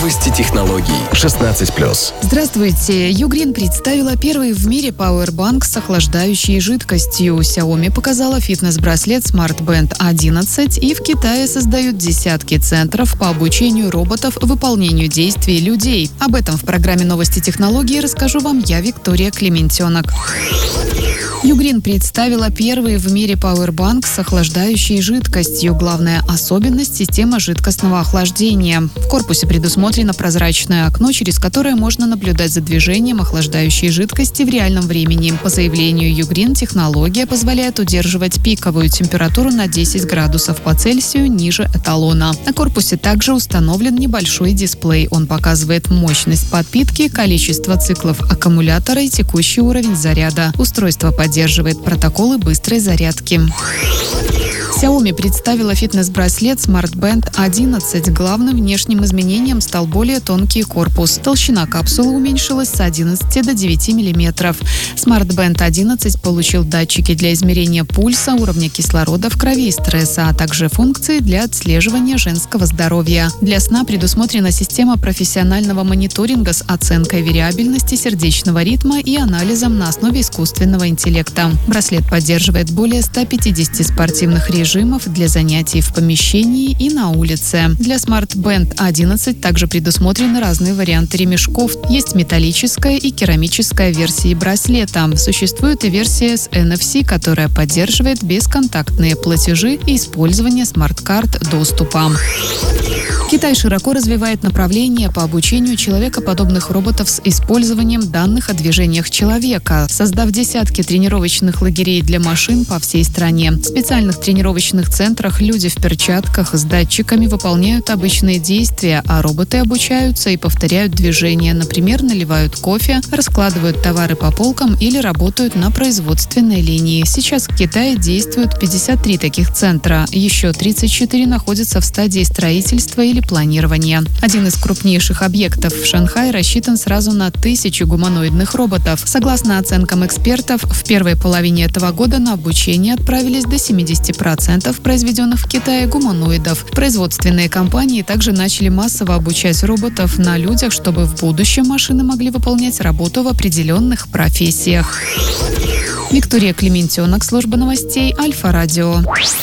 Новости технологий. 16+. Здравствуйте. Ugreen представила первый в мире пауэрбанк с охлаждающей жидкостью. Xiaomi показала фитнес-браслет Smart Band 11, и в Китае создают десятки центров по обучению роботов выполнению действий людей. Об этом в программе «Новости технологий» расскажу вам я, Виктория Клементенок. Ugreen представила первый в мире пауэрбанк с охлаждающей жидкостью. Главная особенность – система жидкостного охлаждения. В корпусе предусмотрено прозрачное окно, через которое можно наблюдать за движением охлаждающей жидкости в реальном времени. По заявлению Ugreen, технология позволяет удерживать пиковую температуру на 10 градусов по Цельсию ниже эталона. На корпусе также установлен небольшой дисплей. Он показывает мощность подпитки, количество циклов аккумулятора и текущий уровень заряда. Устройство поддерживает протоколы быстрой зарядки. Xiaomi представила фитнес-браслет Smart Band 11. Главным внешним изменением стал более тонкий корпус. Толщина капсулы уменьшилась с 11 до 9 мм. Smart Band 11 получил датчики для измерения пульса, уровня кислорода в крови и стресса, а также функции для отслеживания женского здоровья. Для сна предусмотрена система профессионального мониторинга с оценкой вариабельности сердечного ритма и анализом на основе искусственного интеллекта. Браслет поддерживает более 150 спортивных режимов для занятий в помещении и на улице. Для Smart Band 11 также предусмотрены разные варианты ремешков. Есть металлическая и керамическая версии браслета. Существует и версия с NFC, которая поддерживает бесконтактные платежи и использование смарт-карт доступа. Китай широко развивает направление по обучению человекоподобных роботов с использованием данных о движениях человека, создав десятки тренировочных лагерей для машин по всей стране. В специальных тренировочных центрах люди в перчатках с датчиками выполняют обычные действия, а роботы обучаются и повторяют движения. Например, наливают кофе, раскладывают товары по полкам или работают на производственной линии. Сейчас в Китае действуют 53 таких центра. Еще 34 находятся в стадии строительства или планирования. Один из крупнейших объектов в Шанхае рассчитан сразу на 1000 гуманоидных роботов. Согласно оценкам экспертов, в первой половине этого года на обучение отправились до 70% произведенных в Китае гуманоидов. Производственные компании также начали массово обучать роботов на людях, чтобы в будущем машины могли выполнять работу в определенных профессиях. Виктория Клементенок, служба новостей Альфа-Радио.